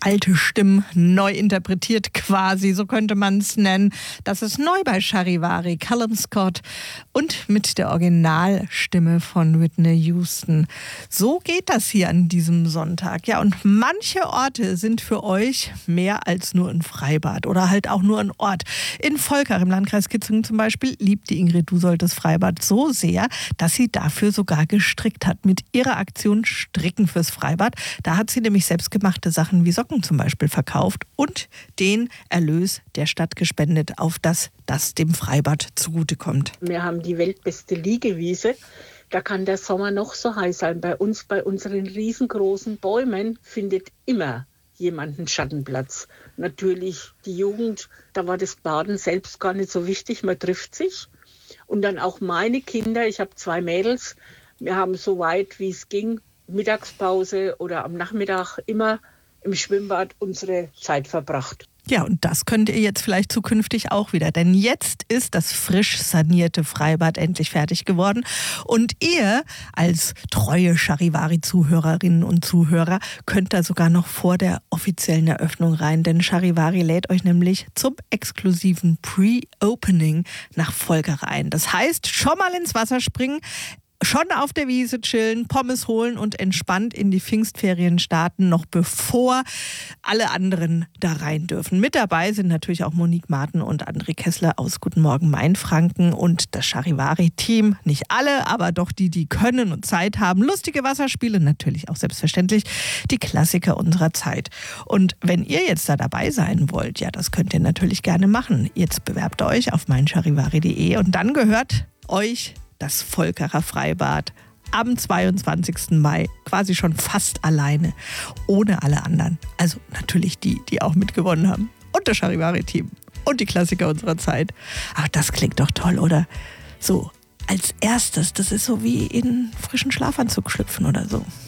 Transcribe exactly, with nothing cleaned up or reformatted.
alte Stimmen neu interpretiert quasi, so könnte man es nennen. Das ist neu bei Charivari, Callum Scott und mit der Originalstimme von Whitney Houston. So geht das hier an diesem Sonntag. Ja, und manche Orte sind für euch mehr als nur ein Freibad oder halt auch nur ein Ort. In Volkach im Landkreis Kitzingen zum Beispiel liebt die Ingrid Dusold das Freibad so sehr, dass sie dafür sogar gestrickt hat mit ihrer Aktion Stricken fürs Freibad. Da hat sie nämlich selbstgemachte Sachen wie Socken zum Beispiel verkauft und den Erlös der Stadt gespendet, auf das das dem Freibad zugutekommt. Wir haben die weltbeste Liegewiese. Da kann der Sommer noch so heiß sein. Bei uns, bei unseren riesengroßen Bäumen, findet immer jemand einen Schattenplatz. Natürlich die Jugend, da war das Baden selbst gar nicht so wichtig, man trifft sich. Und dann auch meine Kinder, ich habe zwei Mädels, wir haben so weit wie es ging, Mittagspause oder am Nachmittag immer im Schwimmbad unsere Zeit verbracht. Ja, und das könnt ihr jetzt vielleicht zukünftig auch wieder, denn jetzt ist das frisch sanierte Freibad endlich fertig geworden und ihr als treue Charivari-Zuhörerinnen und Zuhörer könnt da sogar noch vor der offiziellen Eröffnung rein, denn Charivari lädt euch nämlich zum exklusiven Pre-Opening nach Volkach ein. Das heißt, schon mal ins Wasser springen, schon auf der Wiese chillen, Pommes holen und entspannt in die Pfingstferien starten, noch bevor alle anderen da rein dürfen. Mit dabei sind natürlich auch Monique Marten und André Kessler aus Guten Morgen Mainfranken und das Charivari-Team. Nicht alle, aber doch die, die können und Zeit haben. Lustige Wasserspiele, natürlich auch selbstverständlich die Klassiker unserer Zeit. Und wenn ihr jetzt da dabei sein wollt, ja, das könnt ihr natürlich gerne machen. Jetzt bewerbt euch auf meincharivari punkt de und dann gehört euch das Volkacher Freibad am zweiundzwanzigsten Mai, quasi schon fast alleine, ohne alle anderen. Also natürlich die, die auch mitgewonnen haben. Und das Charivari-Team und die Klassiker unserer Zeit. Ach, das klingt doch toll, oder? So, als erstes, das ist so wie in frischen Schlafanzug schlüpfen oder so.